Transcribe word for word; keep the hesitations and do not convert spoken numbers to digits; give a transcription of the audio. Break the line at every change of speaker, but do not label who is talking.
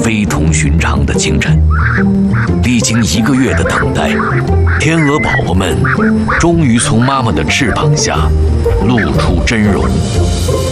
非同寻常的清晨。历经一个月的等待，天鹅宝宝们终于从妈妈的翅膀下露出真容。